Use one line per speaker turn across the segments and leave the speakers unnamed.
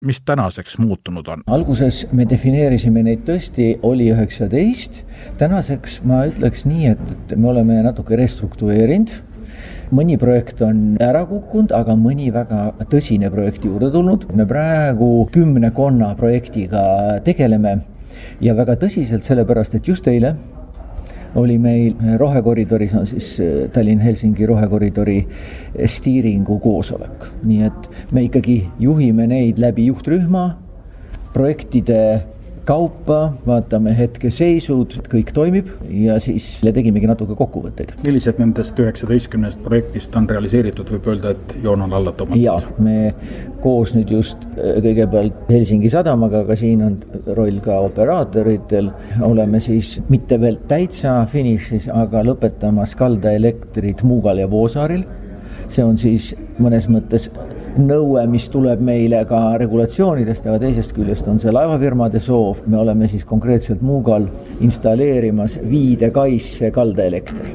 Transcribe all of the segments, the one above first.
mis tänaseks muutunud on?
Alguses me defineerisime neid tõesti, oli 19, tänaseks ma ütleks nii, et me oleme natuke restruktureerinud. Mõni projekt on ära kukkunud, aga mõni väga tõsine projekt juurde tulnud. Me praegu 10 projektiga tegeleme ja väga tõsiselt, sellepärast et just eile oli meil rohekoridoris on siis Tallinn-Helsingi rohekoridori stiiringu koosolek. Nii et me ikkagi juhime neid läbi juhtrühma, projektide kaupa, vaatame hetkeseisud, kõik toimib ja siis tegimegi natuke kokkuvõtteid.
Millised nendest 19 projektist on realiseeritud, võib öelda, et joon on alla tõmmatud?
Ja, me koos nüüd just kõigepealt Helsingi sadamaga, aga siin on roll ka operaatoritel, oleme siis mitte veel täitsa finišis, aga lõpetamas kaldaelektrit Muugal ja Voosaaril. See on siis mõnes mõttes nõue, mis tuleb meile ka regulatsioonidest, aga teisest küljest on see laevafirmade soov. Me oleme siis konkreetselt Muugal installeerimas Viidekaisse kaldaelektri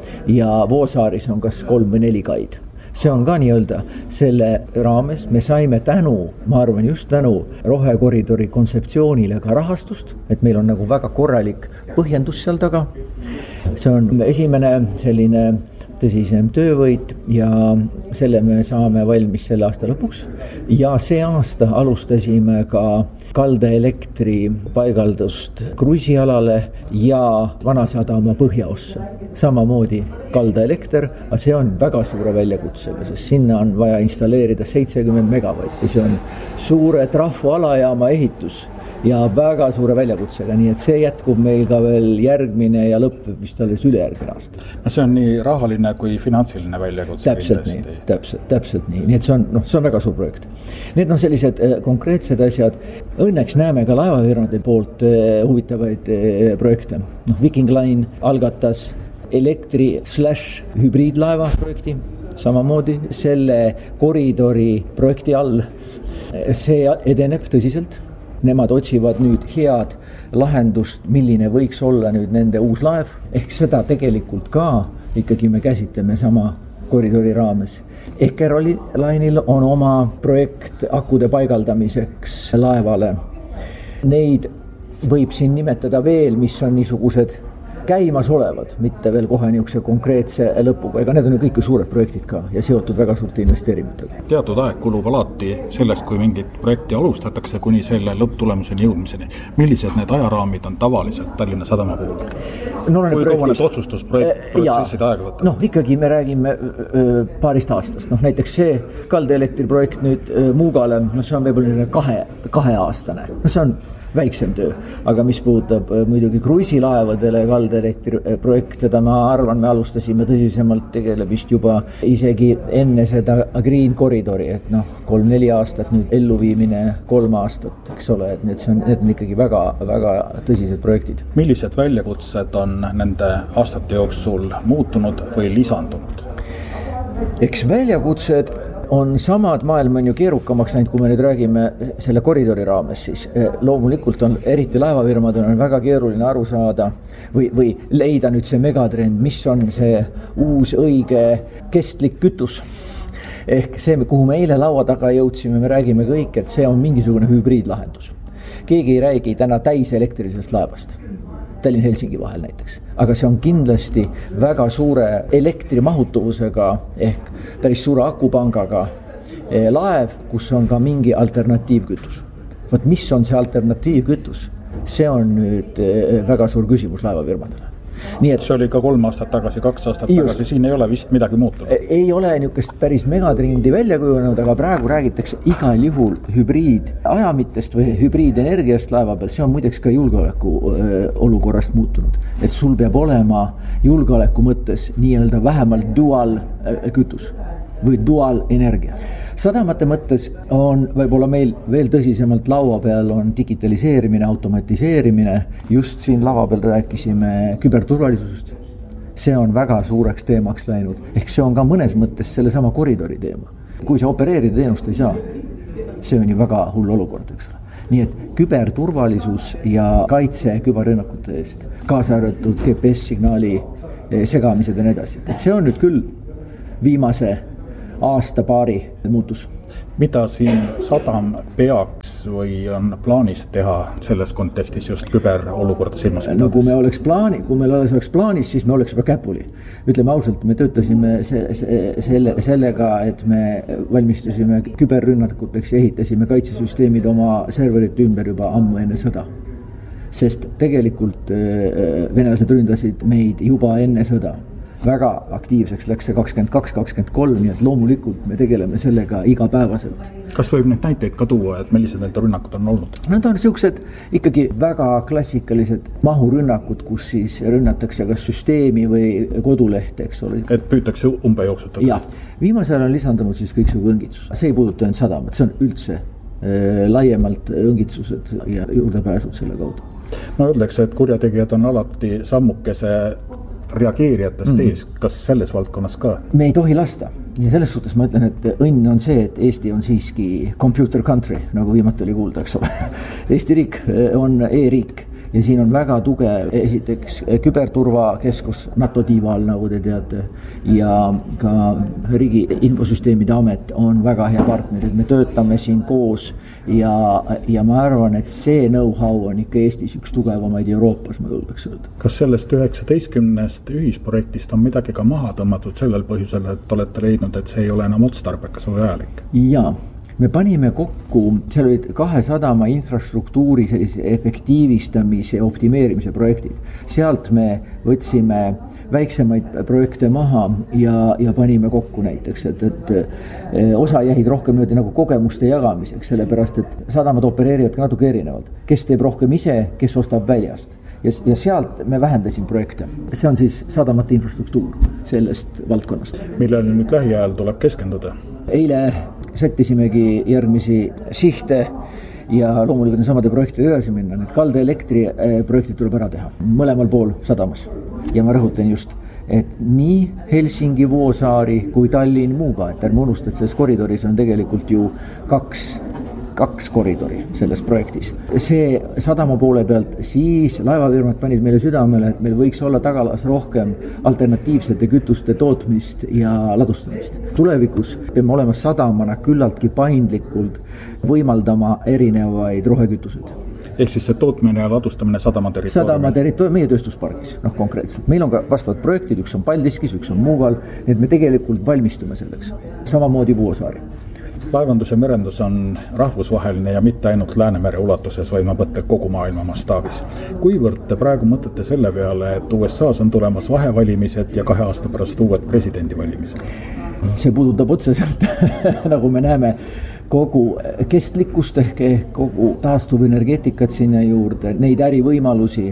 ja Voosaaris on kas 3 või 4 kaid. See on ka nii-öelda selle raames. Me saime ma arvan just tänu rohekoridori kontseptsioonile ka rahastust, et meil on nagu väga korralik põhjendus seal taga. See on esimene selline tõsisem töövõit ja selle me saame valmis selle aasta lõpuks. Ja see aasta alustasime ka kaldaelektri paigaldust kruiisialale ja Vanasadama põhjaossa. Samamoodi kaldaelekter, aga see on väga suure väljakutsega, sest sinna on vaja installeerida 70 megavatti. See on suure trafoalajaama ehitus ja väga suure väljakutsega, nii et see jätkub meil ka veel järgmine ja lõppeb vist alles ülejärgmine aasta.
No see on nii rahaline kui finantsiline väljakutse.
Täpselt nii. Nii et see on väga suur projekt. Need on sellised konkreetsed asjad. Õnneks näeme ka laevafirmade poolt huvitavaid projekte. Viking Line algatas elektri/hübriidlaeva projekti, samamoodi selle koridori projekti all. See edeneb tõsiselt. Nemad otsivad nüüd head lahendust, milline võiks olla nüüd nende uus laev. Ehk seda tegelikult ka ikkagi me käsitleme sama koridori raames. Eckeroline'il on oma projekt akude paigaldamiseks laevale. Neid võib siin nimetada veel, mis on niisugused käimas olevad, mitte veel kohe niisuguse konkreetse lõpuga. Ega need on ju kõik suured projektid ka ja seotud väga suurte investeeringutega.
Teatud aeg kulub alati sellest, kui mingit projekti alustatakse kuni selle lõpptulemuseni jõudmiseni. Millised need ajaraamid on tavaliselt Tallinna Sadama puhul? Kui kaua need otsustusprotsessid aega võtta?
Ikkagi me räägime paarist aastast. Näiteks see kaldaelektri projekt nüüd Muugale, see on võib-olla 2 aastane. See on väiksem töö, aga mis puudutab muidugi kruiisilaevadele kaldaelektri projekt, seda ma arvan, me alustasime tõsisemalt tegelemist juba isegi enne seda Green Koridori, et 3-4 aastat nüüd elluviimine 3 aastat, eks ole, et need on ikkagi väga, väga tõsised projektid.
Millised väljakutsed on nende aastate jooksul muutunud või lisandunud?
Eks väljakutsed on samad, maailm on ju keerukamaks läinud, kui me nüüd räägime selle koridori raames, siis loomulikult on eriti laevafirmad on väga keeruline aru saada või leida nüüd see megatrend, mis on see uus õige kestlik kütus. Ehk see, kuhu me eile laua taga jõudsime, me räägime kõik, et see on mingisugune hübriidlahendus. Keegi ei räägi täna täiselektrilisest laevast. Tallinn-Helsingi vahel näiteks. Aga see on kindlasti väga suure elektrimahutuvusega ehk päris suure akupangaga laev, kus on ka mingi alternatiivkütus. Võt mis on see alternatiivkütus? See on nüüd väga suur küsimus laevafirmadele. Nii et
see oli ka 3 aastat tagasi, 2 aastat tagasi, siin ei ole vist midagi muutunud.
Ei ole niisugust päris megatrendi välja kujunenud, aga praegu räägitakse igal juhul hübriidajamitest või hübriidenergiast laeva peal. See on muideks ka julgeoleku olukorrast muutunud. Et sul peab olema julgeoleku mõttes nii-öelda vähemalt dual kütus või dual energia. Sadamate mõttes on võib-olla meil veel tõsisemalt laua peal on digitaliseerimine, automatiseerimine. Just siin lava peal rääkisime küberturvalisusest. See on väga suureks teemaks läinud. Ehk see on ka mõnes mõttes selle sama koridori teema. Kui sa opereerida teenust ei saa, see on ju väga hull olukord, eks ole. Nii et küberturvalisus ja kaitse küberrünnakute eest, kaasa arvatud GPS-signaali segamised ja nii edasi. Et see on nüüd küll viimase aasta-paari muutus.
Mida siin sadam peaks või on plaanis teha selles kontekstis just küberolukorda silmas pidades?
No kui meil oleks plaanis, siis me oleks juba käpuli. Ütleme ausalt, me töötasime sellega, et me valmistusime küberrünnakuteks ja ehitasime kaitsesüsteemid oma serverite ümber juba ammu enne sõda. Sest tegelikult venelased ründasid meid juba enne sõda. Väga aktiivseks läks see 22-23, nii et loomulikult me tegeleme sellega igapäevaselt.
Kas võib neid näiteid ka tuua, et millised need rünnakud on olnud?
Need on sellised ikkagi väga klassikalised mahurünnakud, kus siis rünnatakse kas süsteemi või kodulehte, eks ole.
Et püütakse umbe jooksutada?
Jah, viimasel on lisandunud siis kõiksugu õngitsus. See ei puuduta ainult sadamat, see on üldse laiemalt õngitsused ja juurdepääsud selle kaudu.
No öeldakse, et kurjategijad on alati sammukese reageerijatest ees, kas selles valdkonnas ka? Me
ei tohi lasta ja selles suhtes ma ütlen, et õnn on see, et Eesti on siiski computer country, nagu viimati oli kuulda, eks ole. Eesti riik on e-riik ja siin on väga tugev esiteks küberturvakeskus NATO tiiva all, nagu te teate, ja ka riigi infosüsteemide amet on väga hea partner, et me töötame siin koos ja ma arvan, et see know-how on ikka Eestis üks tugevamaid Euroopas, ma julgeks öelda.
Kas sellest 19 ühisprojektist on midagi ka maha tõmmatud sellel põhjusel, et olete leidnud, et see ei ole enam otstarbekas või vajalik?
Jaa. Me panime kokku, seal olid 2 sadama infrastruktuuri sellise efektiivistamise ja optimeerimise projektid. Sealt me võtsime väiksemaid projekte maha ja panime kokku näiteks, et osa jäid rohkem nagu kogemuste jagamiseks, sellepärast et sadamad opereerivad ka natuke erinevalt. Kes teeb rohkem ise, kes ostab väljast. Ja sealt me vähendasime projekte. See on siis sadamate infrastruktuur sellest valdkonnast.
Millele nüüd lähiajal tuleb keskenduda?
Eile sättisimegi järgmisi sihte ja loomulikult samade projektide edasi minna. Need kaldaelektri projektid tuleb ära teha mõlemal pool sadamas. Ja ma rõhutan just, et nii Helsingi Vuosaari kui Tallinn Muuga, et ärme unusta, et selles koridoris on tegelikult ju kaks koridori selles projektis. See sadama poole pealt, siis laevafirmad panid meile südamele, et meil võiks olla tagalas rohkem alternatiivsete kütuste tootmist ja ladustamist. Tulevikus peame olema sadamana küllaltki paindlikult võimaldama erinevaid rohekütuseid.
Ehk siis see tootmine ja ladustamine sadama territooriumil?
Meie tööstuspargis, konkreetselt. Meil on ka vastavad projektid, üks on Paldiskis, üks on Muugal, nii et me tegelikult valmistume selleks. Samamoodi Vuosaari.
Laevandus ja merendus on rahvusvaheline ja mitte ainult Läänemere ulatuses, vaid ma mõtlen kogu maailma mastaabis. Kuivõrd te praegu mõtlete selle peale, et USAs on tulemas vahevalimised ja 2 aasta pärast uued presidendivalimised?
See puudutab otseselt, nagu me näeme, kogu kestlikkust ehk kogu taastuvenergeetikat sinna juurde, neid ärivõimalusi.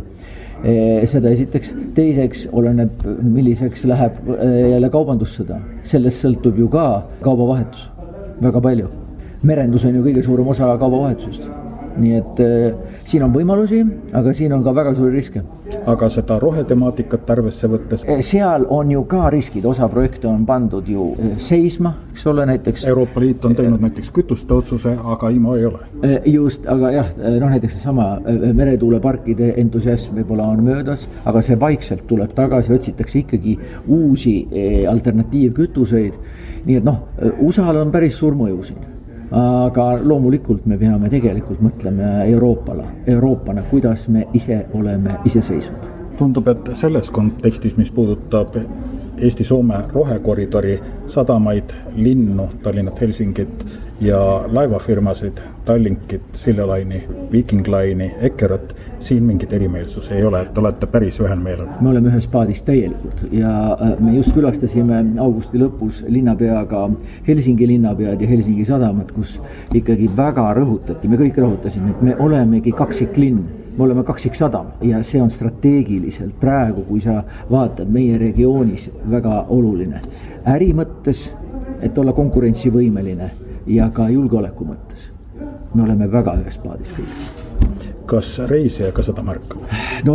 Seda esiteks. Teiseks oleneb, milliseks läheb jälle kaubandussõda. Sellest sõltub ju ka kaubavahetus. Väga palju. Merendus on ju kõige suurem osa kaubavahetusest. Nii et siin on võimalusi, aga siin on ka väga suuri riske.
Aga seda rohetemaatikat arvesse võttes?
Seal on ju ka riskid, osa projekte on pandud ju seisma, eks ole näiteks.
Euroopa Liit on teinud näiteks kütuste otsuse, aga IMO ei ole.
Just, aga jah, näiteks sama meretuuleparkide entusiasm võib-olla on möödas, aga see vaikselt tuleb tagasi, otsitakse ikkagi uusi alternatiivkütuseid. Nii et USA-l on päris suur mõju siin. Aga loomulikult me peame tegelikult mõtlema Euroopana, kuidas me ise oleme iseseisvad.
Tundub, et selles kontekstis, mis puudutab Eesti-Soome rohekoridori sadamaid, linnu, Tallinnat, Helsingit ja laevafirmasid, Tallinkit, Silja Line'i, Viking Line'i, Eckeröt, siin mingit erimeelsus ei ole, et olete päris ühel meelel.
Me oleme ühes paadis täielikult ja me just külastasime augusti lõpus linnapeaga Helsingi linnapead ja Helsingi sadamat, kus ikkagi väga rõhutati, me kõik rõhutasime, et me olemegi kaksiklinn. Me oleme kaksiksadam ja see on strateegiliselt praegu, kui sa vaatad meie regioonis, väga oluline. Äri mõttes, et olla konkurentsivõimeline ja ka julgeoleku mõttes. Me oleme väga ühes paadis kõik.
Kas reisija ka seda märkab?
No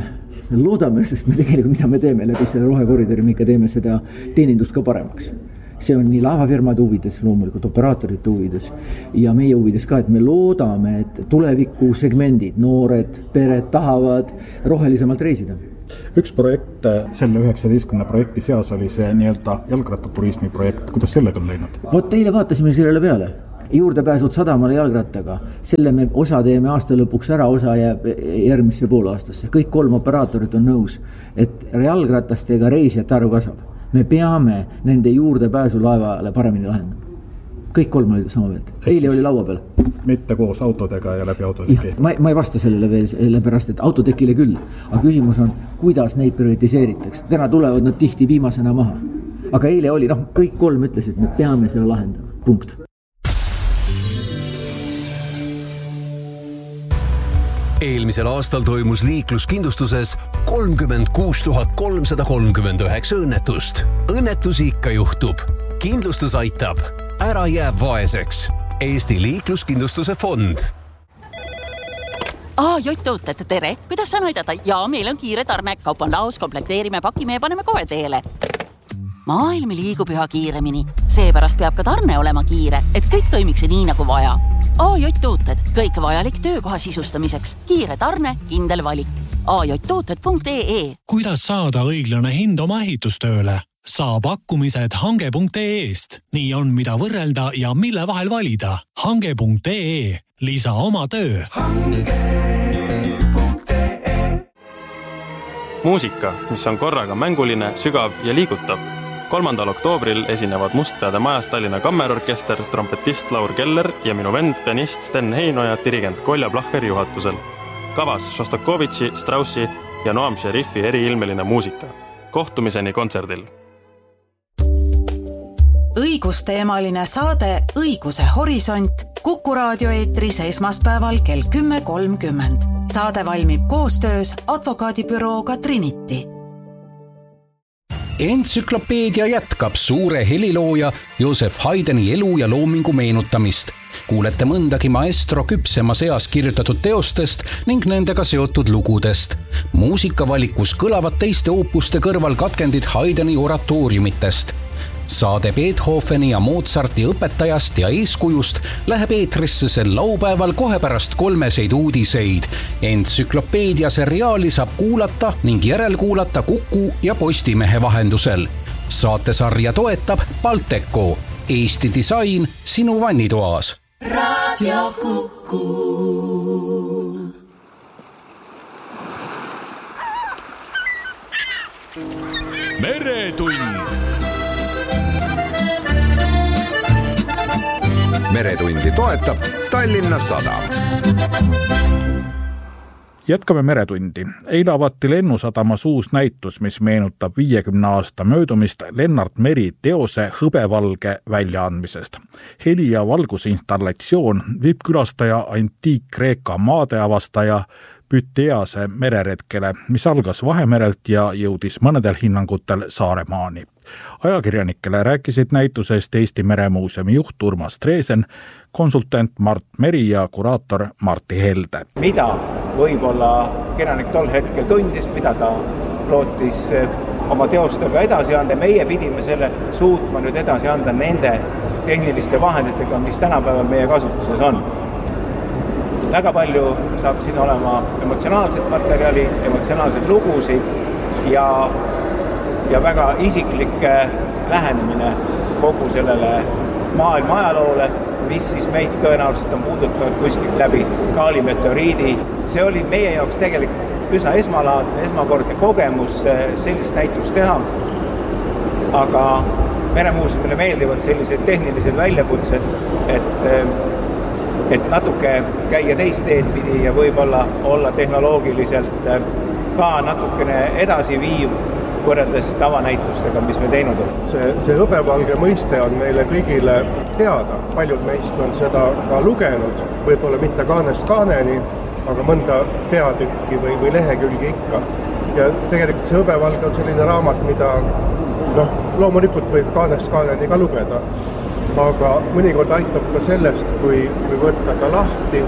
loodame, sest me tegelikult, mida me teeme läbi selle rohekoridori, me ikka teeme seda teenindust ka paremaks. See on nii laevafirmade huvides, loomulikult operaatorite huvides ja meie huvides ka, et me loodame, et tuleviku segmendid, noored, pered tahavad rohelisemalt reisida.
Üks projekt selle 19 projekti seas oli see nii-öelda jalgrattaturismi projekt. Kuidas sellega on läinud?
Vot eile vaatasime sellele peale. Juurdepääsud sadamale jalgrattaga. Selle me osa teeme aasta lõpuks ära, osa jääb järgmisse poolaastasse. Kõik 3 operaatorit on nõus, et jalgratastega reisijate arv kasvab. Me peame nende juurdepääsu laevale paremini lahendama. Kõik 3 olid sama meelt. Eile oli laua peal.
Mitte koos autodega ja läbi autoteki?
Ma ei vasta sellele veel, sellepärast, et autotekile küll. Aga küsimus on, kuidas neid prioritiseeritakse. Täna tulevad nad tihti viimasena maha. Aga eile oli, kõik 3 ütlesid, et me peame selle lahendama. Punkt.
Eelmisel aastal toimus liikluskindlustuses 36 339 õnnetust. Õnnetusi ikka juhtub. Kindlustus aitab. Ära jää vaeseks. Eesti liikluskindlustuse fond.
Jott-tooted, tere. Kuidas saan aidata? Jaa, meil on kiire tarne. Kaup on laos, komplekteerime, pakime ja paneme kohe teele. Maailm liigub üha kiiremini. Seepärast peab ka tarne olema kiire, et kõik toimiks nii nagu vaja. Jott-tooted, kõik vajalik töökoha sisustamiseks. Kiire tarne, kindel valik. ajtooted.ee.
Kuidas saada õiglane hind oma ehitustööle? Saa pakkumised hange.ee-st. Nii on, mida võrrelda ja mille vahel valida. Hange.ee. Lisa oma töö.
Muusika, mis on korraga mänguline, sügav ja liigutav. 3. oktoobril esinevad Mustpeade majas Tallinna Kammerorkester, trompetist Laur Keller ja minu vend, pianist Sten Heinoja, dirigent Kolja Placher juhatusel. Kavas Šostakovitši, Straussi ja Noam Šerifi eriilmeline muusika. Kohtumiseni kontserdil.
Õigusteemaline saade Õiguse horisont Kuku raadio eetris esmaspäeval kell 10.30. Saade valmib koostöös advokaadibürooga Trinity.
Entsüklopeedia jätkab suure helilooja Josef Haydni elu ja loomingu meenutamist. Kuulete mõndagi maestro küpsema seas kirjutatud teostest ning nendega seotud lugudest. Muusikavalikus kõlavad teiste oopuste kõrval katkendid Haydni oratooriumitest. Saade Beethoveni ja Mozarti õpetajast ja eeskujust läheb eetrisse sel laupäeval kohe pärast 3 uudiseid. Entsüklopeedia seriaali saab kuulata ning järelkuulata Kuku ja Postimehe vahendusel. Saatesarja toetab Balteco. Eesti disain sinu vannitoas.
Radio Kuku.
Meretund.
Meretundi toetab Tallinna Sadam.
Jätkame Meretundi. Eile avati Lennusadamas uus näitus, mis meenutab 50 aasta möödumist Lennart Meri teose Hõbevalge väljaandmisest. Heli- ja valgusinstallatsioon viib külastaja antiik-Kreeka maadeavastaja Pütease mereretkele, mis algas Vahemerelt ja jõudis mõnedel hinnangutel Saaremaani. Ajakirjanikele rääkisid näitusest Eesti Meremuuseumi juht Urmas Treesen, konsultant Mart Meri ja kuraator Martti Helde.
Mida võib-olla kirjanik tol hetkel tundis, mida ta lootis oma teostega edasi anda. Meie pidime selle suutma nüüd edasi anda nende tehniliste vahenditega, mis tänapäeval meie kasutuses on. Väga palju saab siin olema emotsionaalset materjali, emotsionaalset lugusid ja väga isiklikke lähenemine kogu sellele maailma ajaloole, mis siis meid tõenäoliselt on puudutanud kuskilt läbi Kaali-meteoriidi. See oli meie jaoks tegelikult üsna esmakordne kogemus sellist näitust teha, aga Meremuuseumile meeldivad sellised tehnilised väljakutsed, et natuke käia teist teed pidi ja võib-olla olla tehnoloogiliselt ka natukene edasi viiv võrreldes tavanäitustega, mis me teinud on.
See Hõbevalge mõiste on meile kõigile teada. Paljud meist on seda ka lugenud, võib-olla mitte kaanest kaaneni, aga mõnda peatükki või lehekülgi ikka. Ja tegelikult see Hõbevalge on selline raamat, mida loomulikult võib kaanest kaaneni ka lugeda. Aga mõnikord aitab ka sellest, kui võtta ta lahti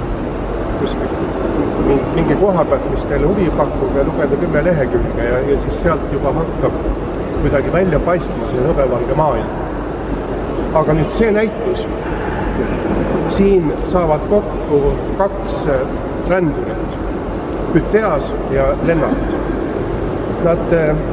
mingi koha pealt, mis teile huvi pakub ja lugeda 10 lehekülge ja siis sealt juba hakkab kuidagi välja paistma see Hõbevalge maailm. Aga nüüd see näitus, siin saavad kokku 2 rändurit, Püteas ja Lennart. Nad,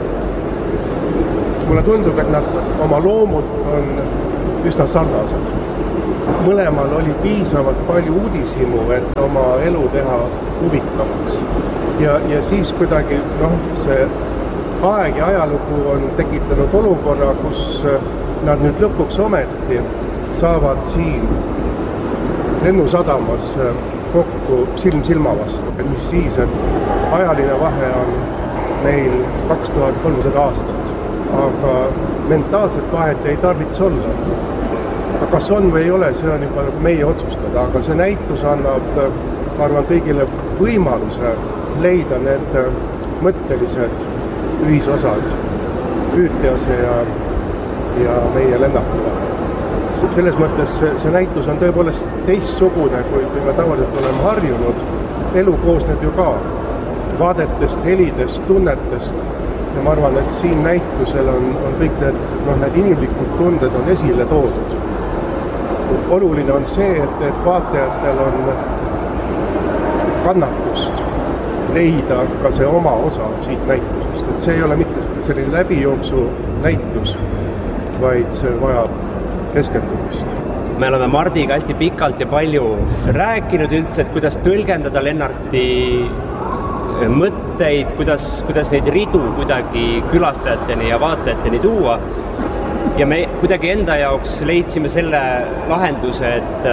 mulle tundub, et nad oma loomult on üsna sarnased. Mõlemal oli piisavalt palju uudishimu, et oma elu teha huvitavaks. Ja siis kuidagi see aeg ja ajalugu on tekitanud olukorra, kus nad nüüd lõpuks ometi saavad siin lennusadamas kokku silm silma vastu. Mis siis, et ajaline vahe on neil 2300 aastat, aga mentaalset vahet ei tarvitse olla. Aga kas on või ei ole, see on juba meie otsustada, aga see näitus annab, ma arvan, kõigile võimaluse leida need mõttelised ühisosad Püütjase ja meie Lennarti vahel. Selles mõttes see näitus on tõepoolest teistsugune, kui me tavaliselt oleme harjunud. Elu koosneb ju ka vaadetest, helidest, tunnetest ja ma arvan, et siin näitusel on kõik need inimlikud tunded on esile toodud. Oluline on see, et vaatajatel on kannatust leida ka see oma osa siit näitusest. Et see ei ole mitte selline läbijooksu näitus, vaid see vajab keskendumist.
Me oleme Mardiga hästi pikalt ja palju rääkinud üldse, et kuidas tõlgendada Lennarti mõtteid, kuidas neid ridu kuidagi külastajateni ja vaatajateni tuua. Ja me kuidagi enda jaoks leidsime selle lahenduse,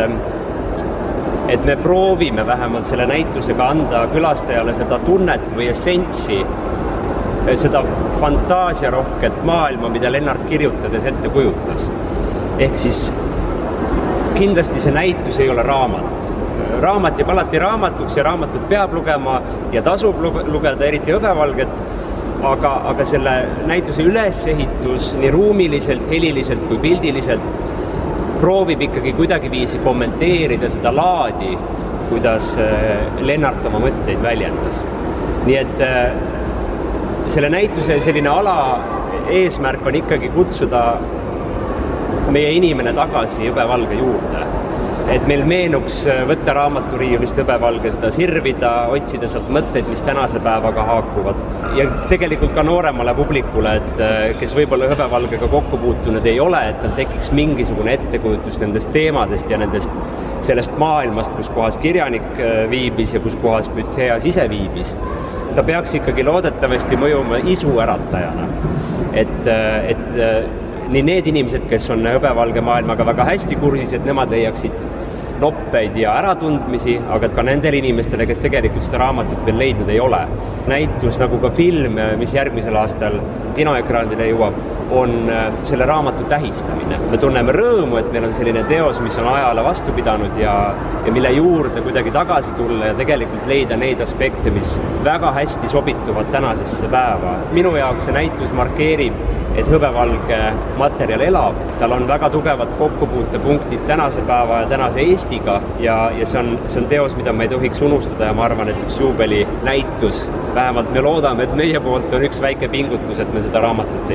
et me proovime vähemalt selle näitusega anda külastajale seda tunnet või essentsi, seda fantaasiarohket maailma, mida Lennart kirjutades ette kujutas. Ehk siis kindlasti see näitus ei ole raamat. Raamat jääb alati raamatuks ja raamatut peab lugema ja tasub lugeda, eriti Hõbevalget, aga selle näituse ülesehitus nii ruumiliselt, heliliselt kui pildiliselt proovib ikkagi kuidagiviisi kommenteerida seda laadi, kuidas Lennart oma mõtteid väljendas. Nii et selle näituse selline ala eesmärk on ikkagi kutsuda meie inimene tagasi Hõbevalge juurde. Et meil meenuks võtta raamaturiiulist Hõbevalge, seda sirvida, otsida sealt mõtteid, mis tänase päevaga haakuvad. Ja tegelikult ka nooremale publikule, et kes võib-olla Hõbevalgega kokku puutunud ei ole, et tal tekiks mingisugune ettekujutus nendest teemadest ja sellest maailmast, kus kohas kirjanik viibis ja kus kohas Pütheas ise viibis. Ta peaks ikkagi loodetavasti mõjuma isu äratajana. Et nii need inimesed, kes on Hõbevalge maailmaga väga hästi kursis, et nemad leiaksid noppeid ja äratundmisi, aga ka nendele inimestele, kes tegelikult seda raamatut veel leidnud ei ole. Näitus nagu ka film, mis järgmisel aastal kinoekraanile jõuab, on selle raamatu tähistamine. Me tunneme rõõmu, et meil on selline teos, mis on ajale vastu pidanud ja mille juurde kuidagi tagasi tulla ja tegelikult leida neid aspekte, mis väga hästi sobituvad tänasesse päeva. Minu jaoks see näitus markeerib, et Hõbevalge materjal elab. Tal on väga tugevad kokkupuutepunktid tänase päeva ja tänase Eestiga ja see on teos, mida me ei tohiks unustada ja ma arvan, et üks juubeli näitus. Vähemalt me loodame, et meie poolt on üks väike pingutus, et me seda raamatut